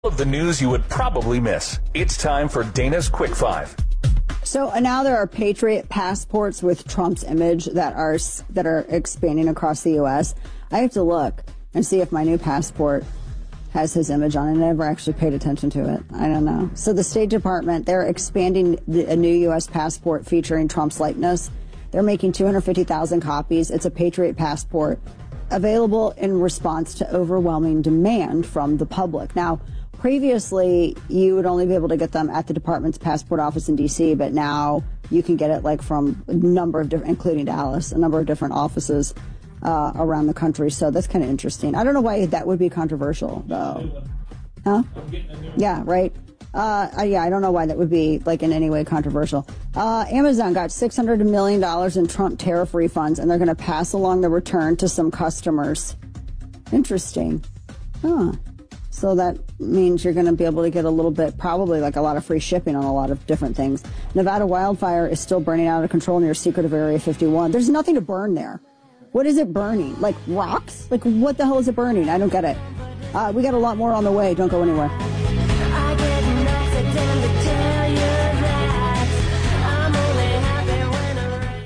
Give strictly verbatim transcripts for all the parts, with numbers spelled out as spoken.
Of the news you would probably miss. It's time for Dana's Quick Five. So uh, now there are Patriot passports with Trump's image that are that are expanding across the U S. I have to look and see if my new passport has his image on it. I never actually paid attention to it. I don't know. So the State Department, they're expanding the, a new U S passport featuring Trump's likeness. They're making two hundred fifty thousand copies. It's a Patriot passport available in response to overwhelming demand from the public. Now, previously, you would only be able to get them at the department's passport office in D C, but now you can get it like from a number of different, including Dallas, a number of different offices uh, around the country. So that's kind of interesting. I don't know why that would be controversial, though. Huh? Yeah, right. Uh, yeah, I don't know why that would be like in any way controversial. Uh, Amazon got six hundred million dollars in Trump tariff refunds, and they're going to pass along the return to some customers. Interesting. Huh. So that means you're going to be able to get a little bit, probably like a lot of free shipping on a lot of different things. Nevada wildfire is still burning out of control near secretive Area fifty-one. There's nothing to burn there. What is it burning? Like rocks? Like what the hell is it burning? I don't get it. Uh, we got a lot more on the way. Don't go anywhere. I get nothing to tell you that I'm only happy when I...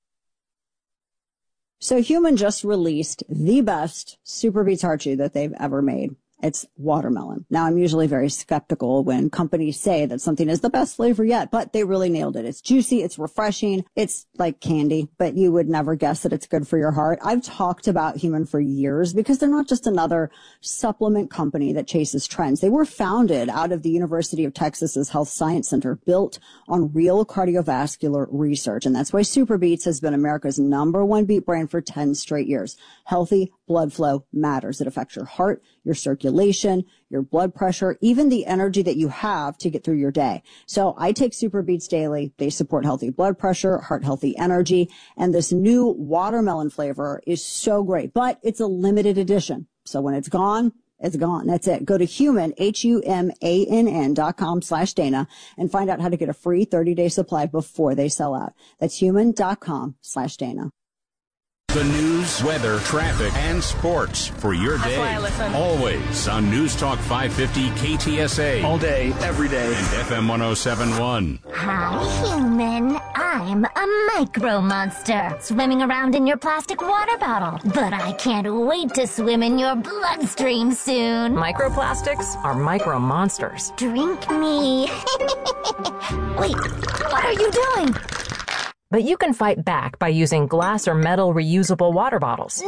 So Human just released the best Super Beats Heart Chew that they've ever made. It's watermelon. Now, I'm usually very skeptical when companies say that something is the best flavor yet, but they really nailed it. It's juicy. It's refreshing. It's like candy, but you would never guess that it's good for your heart. I've talked about Human for years because they're not just another supplement company that chases trends. They were founded out of the University of Texas's Health Science Center, built on real cardiovascular research. And that's why Super Beats has been America's number one beat brand for ten straight years. Healthy blood flow matters. It affects your heart, your circulation, your blood pressure, even the energy that you have to get through your day. So I take Super Beats daily. They support healthy blood pressure, heart healthy energy, and this new watermelon flavor is so great, but it's a limited edition. So when it's gone, it's gone. That's it. Go to Human, H U M A N N dot com slash Dana and find out how to get a free thirty day supply before they sell out. That's human dot com slash Dana. The news, weather, traffic, and sports for your day. That's why I listen. Always on News Talk five fifty K T S A. All day, every day. And F M one oh seven point one. Hi, human. I'm a micro monster swimming around in your plastic water bottle. But I can't wait to swim in your bloodstream soon. Microplastics are micro monsters. Drink me. Wait, what are you doing? But you can fight back by using glass or metal reusable water bottles.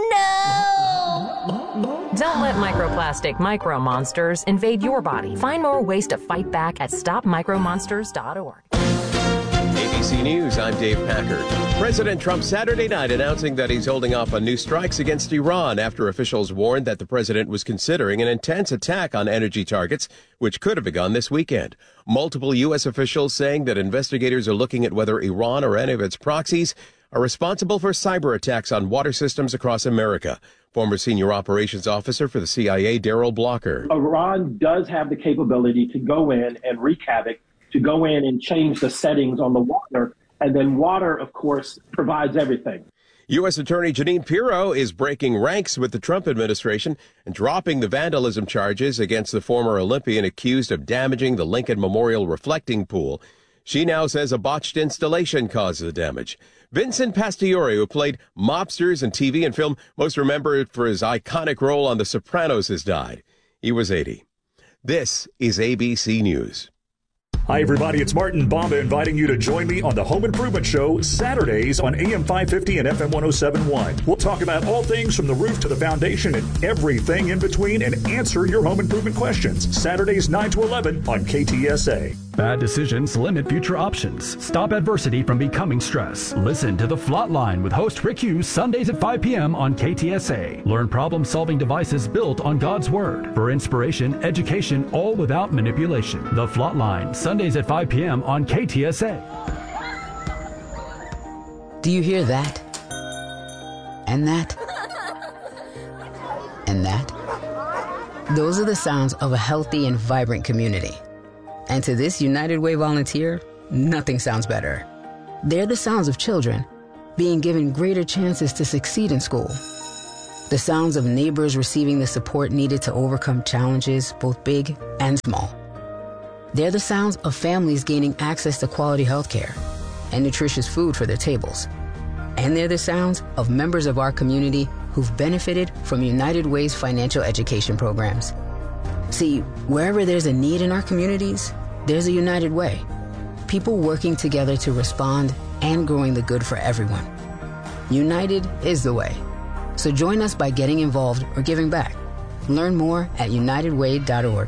No! Don't let microplastic micro monsters invade your body. Find more ways to fight back at stop micro monsters dot org. A B C News, I'm Dave Packard. President Trump Saturday night announcing that he's holding off on new strikes against Iran after officials warned that the president was considering an intense attack on energy targets, which could have begun this weekend. Multiple U S officials saying that investigators are looking at whether Iran or any of its proxies are responsible for cyber attacks on water systems across America. Former senior operations officer for the C I A, Daryl Blocker. Iran does have the capability to go in and wreak havoc, to go in and change the settings on the water. And then water, of course, provides everything. U S. Attorney Jeanine Pirro is breaking ranks with the Trump administration and dropping the vandalism charges against the former Olympian accused of damaging the Lincoln Memorial reflecting pool. She now says a botched installation caused the damage. Vincent Pastore, who played mobsters in T V and film, most remembered for his iconic role on The Sopranos, has died. He was eighty. This is A B C News. Hi, everybody. It's Martin Bomba inviting you to join me on the Home Improvement Show Saturdays on A M five fifty and F M one oh seven point one. We'll talk about all things from the roof to the foundation and everything in between and answer your home improvement questions. Saturdays nine to eleven on K T S A. Bad decisions limit future options. Stop adversity from becoming stress. Listen to The Flatline with host Rick Hughes Sundays at five p.m. on K T S A. Learn problem-solving devices built on God's Word. For inspiration, education, all without manipulation. The Flatline, Sundays at five p.m. on K T S A. Do you hear that? And that? And that? Those are the sounds of a healthy and vibrant community. And to this United Way volunteer, nothing sounds better. They're the sounds of children being given greater chances to succeed in school, The sounds of neighbors receiving the support needed to overcome challenges, both big and small. They're the sounds of families gaining access to quality health care and nutritious food for their tables. And they're the sounds of members of our community who've benefited from United Way's financial education programs. See, wherever there's a need in our communities, there's a United Way. People working together to respond and growing the good for everyone. United is the way. So join us by getting involved or giving back. Learn more at united way dot org.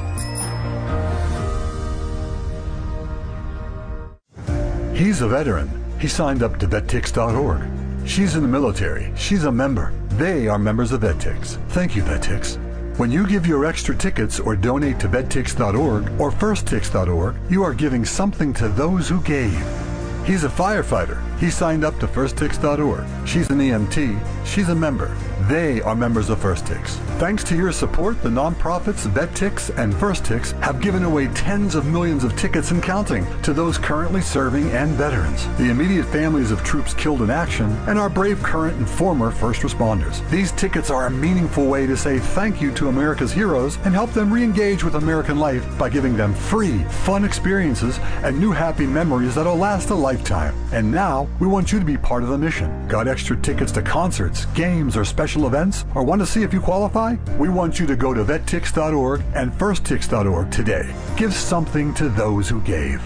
He's a veteran. He signed up to vet tix dot org. She's in the military. She's a member. They are members of VetTix. Thank you, VetTix. When you give your extra tickets or donate to vet tix dot org or first tix dot org, you are giving something to those who gave. He's a firefighter. He signed up to first tix dot org. She's an E M T. She's a member. They are members of FirstTix. Thanks to your support, the nonprofits VetTix and FirstTix have given away tens of millions of tickets and counting to those currently serving and veterans, the immediate families of troops killed in action, and our brave current and former first responders. These tickets are a meaningful way to say thank you to America's heroes and help them re-engage with American life by giving them free, fun experiences and new happy memories that'll last a lifetime. And now, we want you to be part of the mission. Got extra tickets to concerts, games, or special events, or want to see if you qualify? We want you to go to vet tix dot org and first tix dot org today. Give something to those who gave.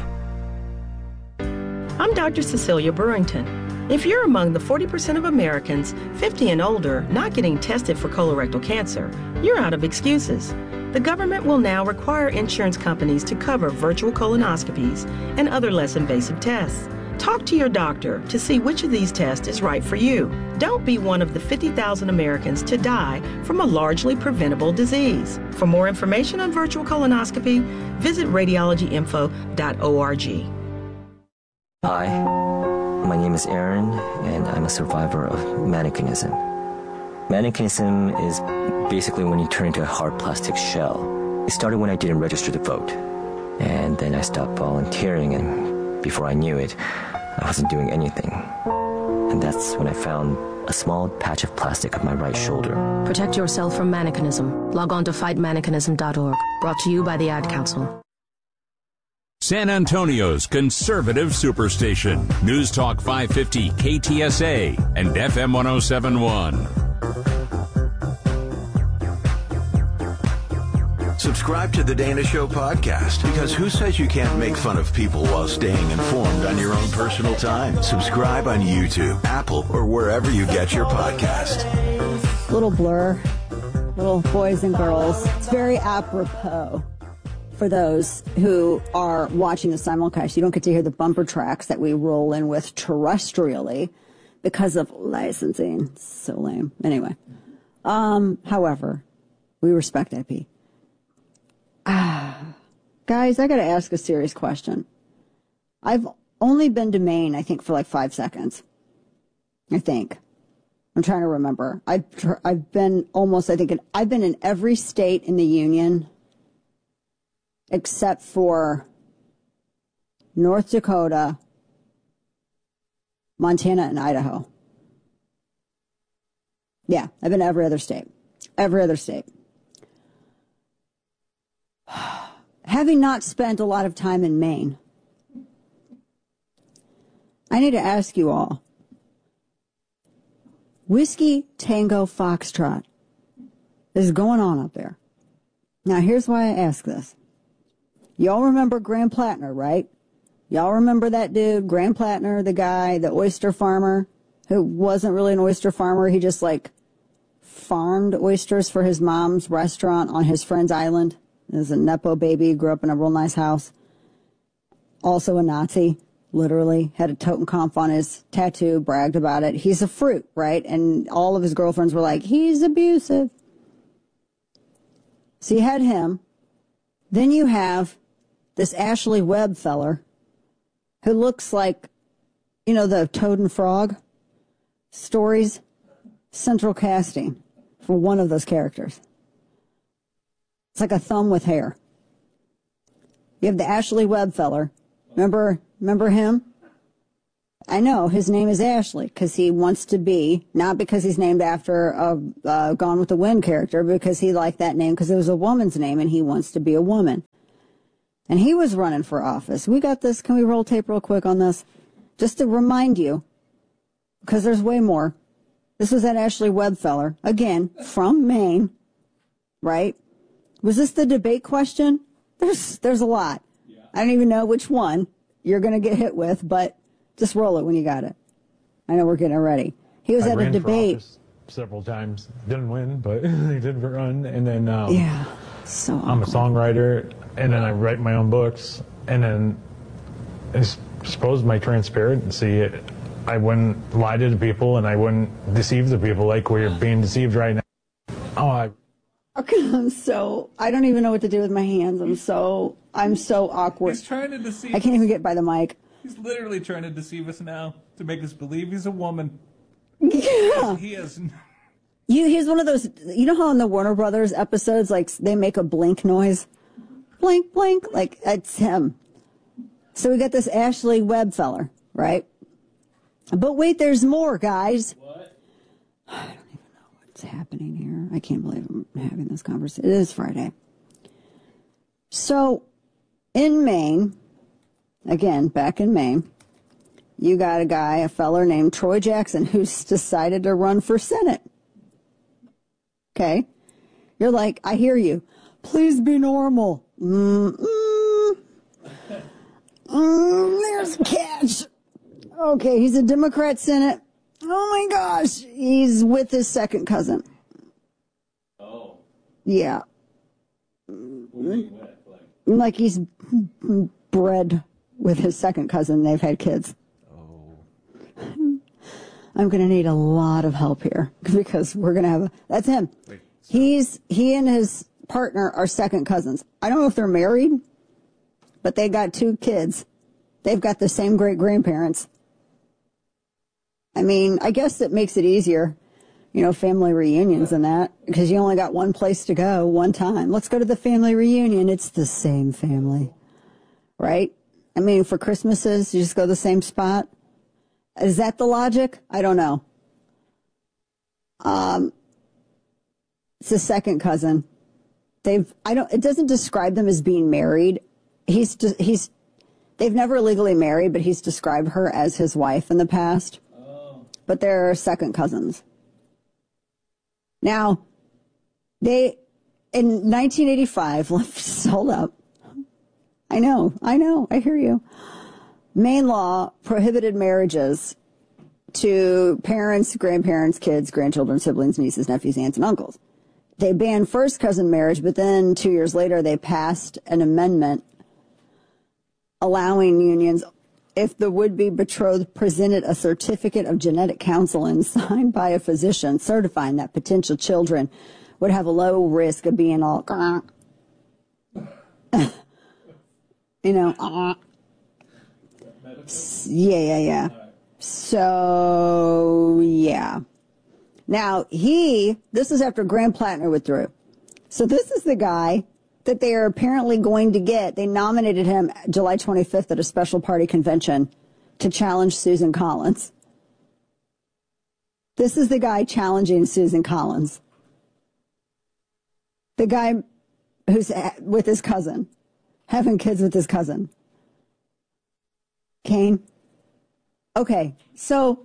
I'm Doctor Cecilia Burrington. If you're among the forty percent of Americans fifty and older not getting tested for colorectal cancer, you're out of excuses. The government will now require insurance companies to cover virtual colonoscopies and other less invasive tests. Talk to your doctor to see which of these tests is right for you. Don't be one of the fifty thousand Americans to die from a largely preventable disease. For more information on virtual colonoscopy, visit radiology info dot org. Hi, my name is Aaron, and I'm a survivor of mannequinism. Mannequinism is basically when you turn into a hard plastic shell. It started when I didn't register to vote, and then I stopped volunteering, and before I knew it, I wasn't doing anything. And that's when I found a small patch of plastic on my right shoulder. Protect yourself from mannequinism. Log on to fight mannequinism dot org. Brought to you by the Ad Council. San Antonio's conservative superstation. News Talk five fifty K T S A and F M one oh seven point one. Subscribe to the Dana Show podcast, because who says you can't make fun of people while staying informed on your own personal time? Subscribe on YouTube, Apple, or wherever you get your podcast. Little blur, little boys and girls. It's very apropos for those who are watching the simulcast. You don't get to hear the bumper tracks that we roll in with terrestrially because of licensing. So lame. Anyway, um, however, we respect I P. Ah, guys, I got to ask a serious question. I've only been to Maine, I think, for like five seconds. I think. I'm trying to remember. I've I've been almost, I think, in, I've been in every state in the union except for North Dakota, Montana, and Idaho. Yeah, I've been to every other state. Every other state. Having not spent a lot of time in Maine, I need to ask you all, Whiskey Tango Foxtrot is going on up there. Now, here's why I ask this. Y'all remember Graham Plattner, right? Y'all remember that dude, Graham Plattner, the guy, the oyster farmer, who wasn't really an oyster farmer. He just, like, farmed oysters for his mom's restaurant on his friend's island. He was a Nepo baby, grew up in a real nice house. Also a Nazi, literally. Had a Totenkopf on his tattoo, bragged about it. He's a fruit, right? And all of his girlfriends were like, he's abusive. So you had him. Then you have this Ashley Webb feller who looks like, you know, the Toad and Frog stories, central casting for one of those characters. It's like a thumb with hair. You have the Ashley Webb feller. Remember, remember him? I know his name is Ashley because he wants to be, not because he's named after a uh, Gone with the Wind character, because he liked that name because it was a woman's name and he wants to be a woman. And he was running for office. We got this. Can we roll tape real quick on this? Just to remind you, because there's way more. This was that Ashley Webb feller, again, from Maine, right? Was this the debate question? There's there's a lot. Yeah. I don't even know which one you're going to get hit with, but just roll it when you got it. I know we're getting ready. He was I at ran a debate. For office several times. Didn't win, but they did run. And then um, yeah, so I'm a songwriter, and then I write my own books. And then I suppose my transparency, I wouldn't lie to the people, and I wouldn't deceive the people like we're being deceived right now. Oh, I... Okay, I'm so, I don't even know what to do with my hands. I'm so, I'm so awkward. He's trying to deceive I can't even get by the mic. He's literally trying to deceive us now to make us believe he's a woman. Yeah. He is. You, he's one of those, you know how in the Warner Brothers episodes, like, they make a blink noise? Blink, blink, like, it's him. So we got this Ashley Webb feller, right? But wait, there's more, guys. What? I don't even know what's happening here. I can't believe I'm having this conversation. It is Friday. So, in Maine, again, back in Maine, you got a guy, a feller named Troy Jackson, who's decided to run for Senate. Okay? You're like, I hear you. Please be normal. Mm-mm. Mm, there's a catch. Okay, he's a Democrat Senate. Oh my gosh, he's with his second cousin. Oh. Yeah. Like? like he's bred with his second cousin. They've had kids. Oh. I'm going to need a lot of help here because we're going to have a, that's him. Wait, so. He's, he and his partner are second cousins. I don't know if they're married, but they got two kids. They've got the same great grandparents. I mean, I guess it makes it easier, you know, family reunions and that, because you only got one place to go one time. Let's go to the family reunion. It's the same family, right? I mean, for Christmases, you just go to the same spot. Is that the logic? I don't know. Um, it's a second cousin. They've, I don't, it doesn't describe them as being married. He's, he's, they've never legally married, but he's described her as his wife in the past. But they're second cousins. Now, they, in nineteen eighty-five, let's hold up. I know, I know, I hear you. Maine law prohibited marriages to parents, grandparents, kids, grandchildren, siblings, nieces, nephews, aunts, and uncles. They banned first cousin marriage, but then two years later they passed an amendment allowing unions if the would-be betrothed presented a certificate of genetic counseling signed by a physician certifying that potential children would have a low risk of being all, you know, uh, yeah, yeah, yeah. So, yeah. Now, he, this is after Graham Plattner withdrew. So this is the guy that they are apparently going to get. They nominated him July twenty-fifth at a special party convention to challenge Susan Collins. This is the guy challenging Susan Collins. The guy who's with his cousin, having kids with his cousin. Kane. Okay, so,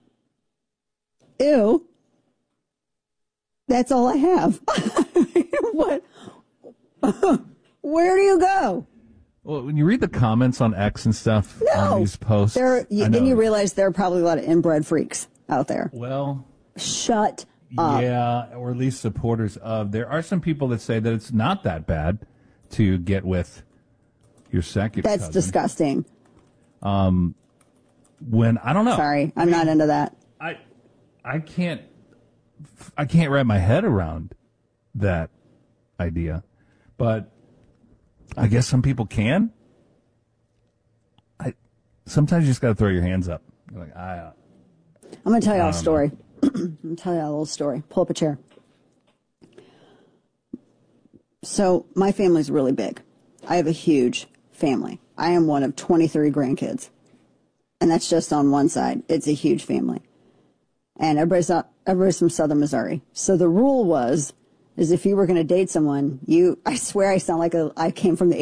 ew. That's all I have. What? Where do you go? Well, when you read the comments on X and stuff no. on these posts, there, you, then you realize there are probably a lot of inbred freaks out there. Well, shut up. Yeah, or at least supporters of. There are some people that say that it's not that bad to get with your second That's cousin. disgusting. Um, when I don't know. Sorry, I'm I mean, not into that. I, I can't, I can't wrap my head around that idea. But I guess some people can. I sometimes you just got to throw your hands up. You're like, I, uh, I'm going to tell you all a story. I'm going to tell you a little story. Pull up a chair. So my family's really big. I have a huge family. I am one of twenty-three grandkids. And that's just on one side. It's a huge family. And everybody's, not, everybody's from Southern Missouri. So the rule was, is if you were going to date someone, you, I swear I sound like a, I came from the